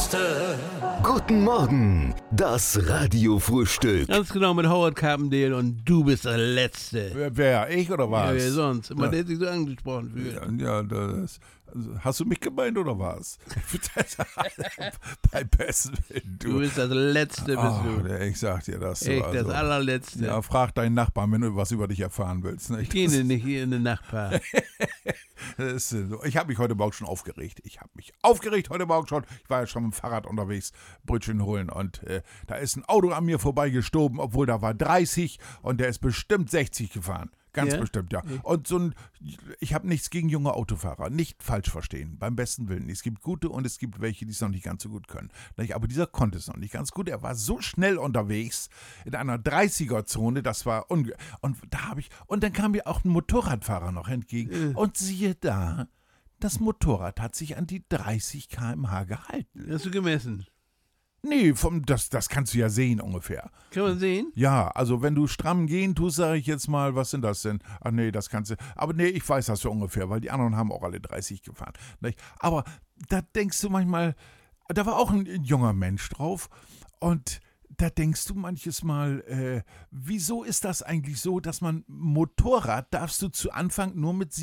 Schlauste. Guten Morgen, das Radiofrühstück. Ganz genau mit Howard Carpendale und du bist der Letzte. Wer, ich oder was? Ja, wer sonst? Immer der sich so angesprochen fühlt. Ja, hast du mich gemeint oder was? Bei besten Willen, Du bist das Letzte, bist du. Ich sag dir das so. Echt, das Allerletzte. Ja, frag deinen Nachbarn, wenn du was über dich erfahren willst. Ne? Ich gehe nicht hier in den Nachbar. Ich habe mich heute Morgen schon aufgeregt. Ich war ja schon mit dem Fahrrad unterwegs, Brötchen holen. Und da ist ein Auto an mir vorbeigestoben, obwohl da war 30 und der ist bestimmt 60 gefahren. Ganz bestimmt, ja. Und ich habe nichts gegen junge Autofahrer. Nicht falsch verstehen, beim besten Willen. Es gibt gute und es gibt welche, die es noch nicht ganz so gut können. Aber dieser konnte es noch nicht ganz gut. Er war so schnell unterwegs in einer 30er-Zone, das war und dann kam mir auch ein Motorradfahrer noch entgegen. Und siehe da, das Motorrad hat sich an die 30 km/h gehalten. Hast du gemessen? Nee, das kannst du ja sehen ungefähr. Kann man sehen? Ja, also wenn du stramm gehen tust, sage ich jetzt mal, was sind das denn? Ach nee, das kannst du. Aber nee, ich weiß das so ungefähr, weil die anderen haben auch alle 30 gefahren. Aber da denkst du manchmal, da war auch ein junger Mensch drauf und da denkst du manches Mal, wieso ist das eigentlich so, dass Motorrad darfst du zu Anfang nur mit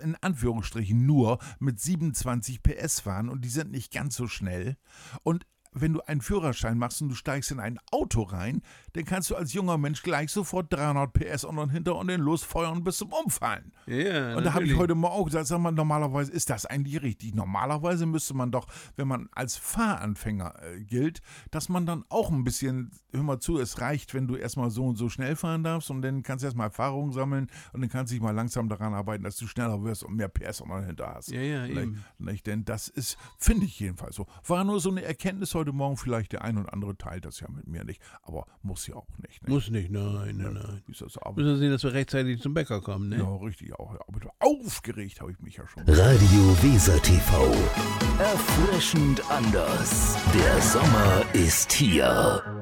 27 PS fahren und die sind nicht ganz so schnell. Und wenn du einen Führerschein machst und du steigst in ein Auto rein, dann kannst du als junger Mensch gleich sofort 300 PS und dann hinter und den losfeuern bis zum Umfallen. Ja, und da habe ich heute mal auch gesagt, sag mal, normalerweise ist das eigentlich richtig. Normalerweise müsste man doch, wenn man als Fahranfänger gilt, dass man dann auch ein bisschen, hör mal zu, es reicht, wenn du erstmal so und so schnell fahren darfst und dann kannst du erstmal Erfahrung sammeln und dann kannst du dich mal langsam daran arbeiten, dass du schneller wirst und mehr PS und dann hinter hast. Ja, eben. Denn das ist, finde ich jedenfalls so. War nur so eine Erkenntnis heute Morgen, vielleicht der ein oder andere teilt das ja mit mir nicht, aber muss ja auch nicht. Muss nicht, nein. Ist das Müssen wir sehen, dass wir rechtzeitig zum Bäcker kommen, ne? Ja, richtig auch. Ja. Aber aufgeregt habe ich mich ja schon. Radio Weser TV. Erfrischend anders. Der Sommer ist hier.